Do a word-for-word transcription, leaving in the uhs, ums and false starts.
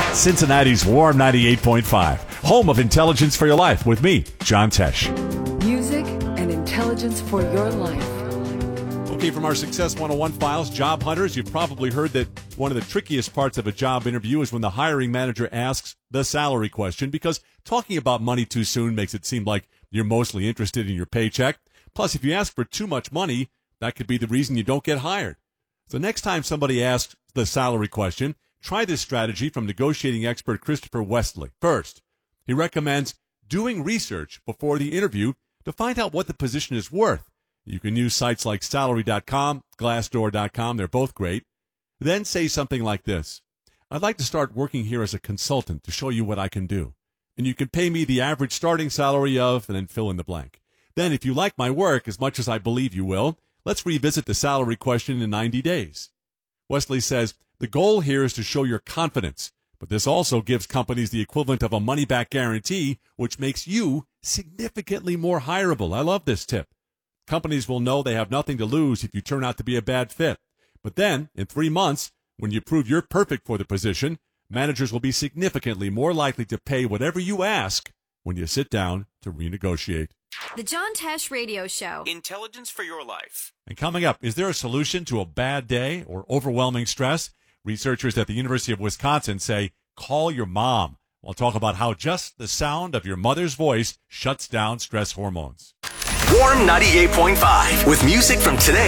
Cincinnati's Warm ninety-eight point five, home of intelligence for your life with me, John Tesh. Music and intelligence for your life. Okay, from our Success one oh one files, job hunters, you've probably heard that one of the trickiest parts of a job interview is when the hiring manager asks the salary question, because talking about money too soon makes it seem like you're mostly interested in your paycheck. Plus, if you ask for too much money, that could be the reason you don't get hired. So next time somebody asks the salary question, try this strategy from negotiating expert Christopher Westley. First, he recommends doing research before the interview to find out what the position is worth. You can use sites like salary dot com, glassdoor dot com. They're both great. Then say something like this: I'd like to start working here as a consultant to show you what I can do. And you can pay me the average starting salary of, and then fill in the blank. Then, if you like my work as much as I believe you will, let's revisit the salary question in ninety days. Wesley says, the goal here is to show your confidence, but this also gives companies the equivalent of a money-back guarantee, which makes you significantly more hireable. I love this tip. Companies will know they have nothing to lose if you turn out to be a bad fit. But then, in three months, when you prove you're perfect for the position, managers will be significantly more likely to pay whatever you ask when you sit down to renegotiate. The John Tesh Radio Show. Intelligence for your life. And coming up, is there a solution to a bad day or overwhelming stress? Researchers at the University of Wisconsin say, call your mom. We'll talk about how just the sound of your mother's voice shuts down stress hormones. Warm ninety-eight point five with music from today.